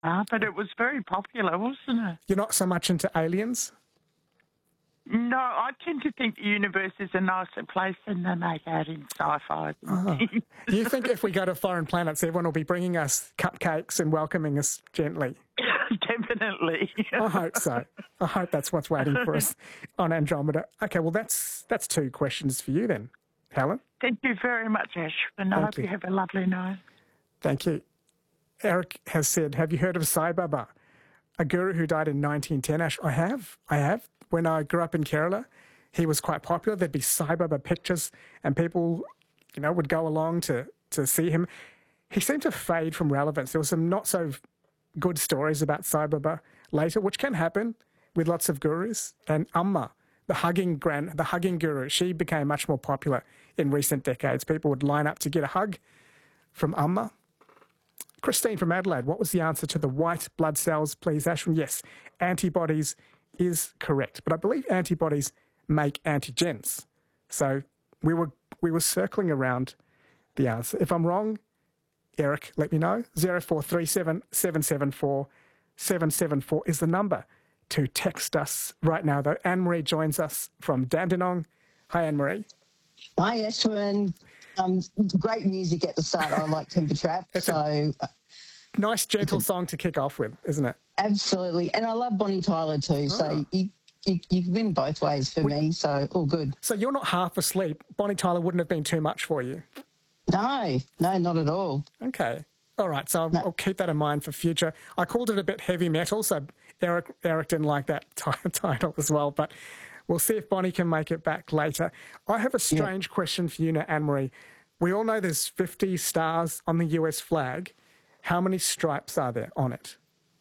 But it was very popular, wasn't it? You're not so much into aliens? No, I tend to think the universe is a nicer place than they make out in sci-fi. You think if we go to foreign planets, everyone will be bringing us cupcakes and welcoming us gently? Definitely. I hope so. I hope that's what's waiting for us on Andromeda. Okay, well, that's two questions for you then, Helen. Thank you very much, Ash, and I hope you have a lovely night. Thank you. Eric has said, have you heard of Sai Baba, a guru who died in 1910? Ash, I have. When I grew up in Kerala, he was quite popular. There'd be Sai Baba pictures and people, would go along to see him. He seemed to fade from relevance. There were some not so good stories about Sai Baba later, which can happen with lots of gurus. And Amma, the hugging guru, she became much more popular in recent decades. People would line up to get a hug from Amma. Christine from Adelaide, what was the answer to the white blood cells, please, Ashwin? Yes, antibodies is correct. But I believe antibodies make antigens. So we were circling around the answer. If I'm wrong, Eric, let me know. 0437 774 774 is the number to text us right now, though. Anne-Marie joins us from Dandenong. Hi, Anne-Marie. Hi, Ashwin. Great music at the start. I like Timber Trap. Nice, gentle song to kick off with, isn't it? Absolutely. And I love Bonnie Tyler too. So you win both ways for me, so all good. So you're not half asleep. Bonnie Tyler wouldn't have been too much for you? No, not at all. Okay. All right, so I'll keep that in mind for future. I called it a bit heavy metal, so Eric didn't like that title as well, but we'll see if Bonnie can make it back later. I have a strange question for you now, Anne-Marie. We all know there's 50 stars on the US flag. How many stripes are there on it?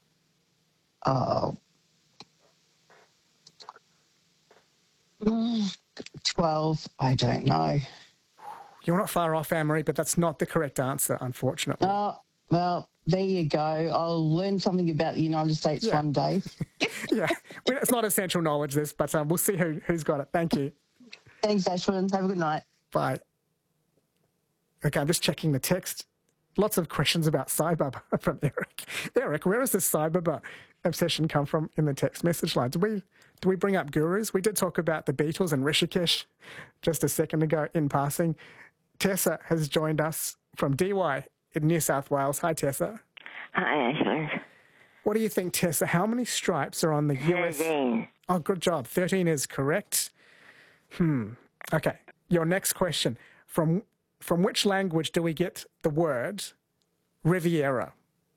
12, I don't know. You're not far off, Anne-Marie, but that's not the correct answer, unfortunately. Well, there you go. I'll learn something about the United States one day. Yeah, it's not essential knowledge, this, but we'll see who's got it. Thank you. Thanks, Ashwin. Have a good night. Bye. Okay, I'm just checking the text. Lots of questions about Sai Baba from Eric. Eric, where does this Sai Baba obsession come from in the text message line? Do we bring up gurus? We did talk about the Beatles and Rishikesh just a second ago in passing. Tessa has joined us from DY in New South Wales. Hi, Tessa. Hi, Ashwin. What do you think, Tessa? How many stripes are on the US? 13. Oh, good job. 13 is correct. Okay. Your next question. From which language do we get the word Riviera?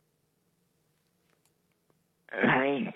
Right.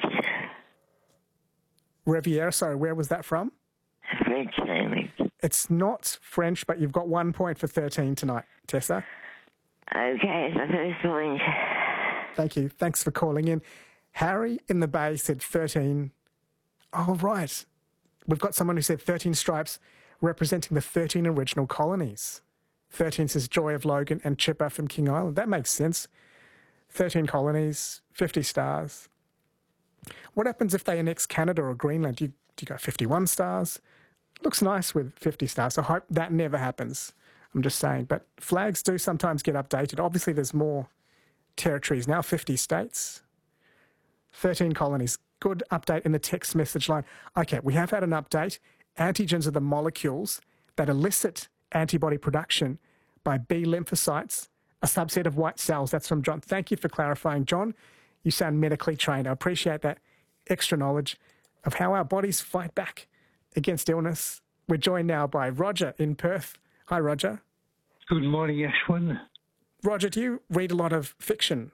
Riviera, sorry, where was that from? French language. It's not French, but you've got 1 point for 13 tonight, Tessa. Okay, so first point. Thank you. Thanks for calling in. Harry in the Bay said 13. Oh, right. We've got someone who said 13 stripes representing the 13 original colonies. 13 says Joy of Logan and Chipper from King Island. That makes sense. 13 colonies, 50 stars. What happens if they annex Canada or Greenland? Do you go 51 stars? Looks nice with 50 stars. I hope that never happens. I'm just saying. But flags do sometimes get updated. Obviously, there's more territories now, 50 states, 13 colonies. Good update in the text message line. Okay, we have had an update. Antigens are the molecules that elicit antibody production by B lymphocytes, a subset of white cells. That's from John. Thank you for clarifying, John. You sound medically trained. I appreciate that extra knowledge of how our bodies fight back against illness. We're joined now by Roger in Perth. Hi, Roger. Good morning, Ashwin. Roger, do you read a lot of fiction?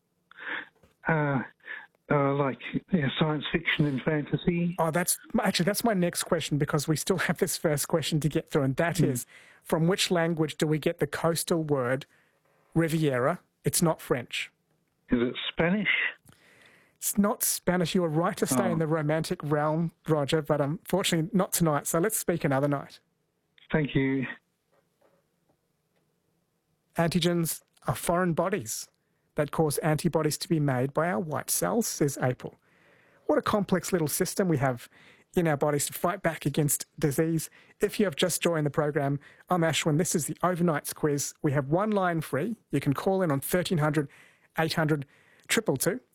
Like science fiction and fantasy. Oh, that's my next question, because we still have this first question to get through, and that is, from which language do we get the coastal word Riviera? It's not French. Is it Spanish? It's not Spanish. You were right to stay in the romantic realm, Roger, but unfortunately not tonight, so let's speak another night. Thank you. Antigens are foreign bodies that cause antibodies to be made by our white cells, says April. What a complex little system we have in our bodies to fight back against disease. If you have just joined the program, I'm Ashwin. This is the Overnights quiz. We have one line free. You can call in on 1300 800 222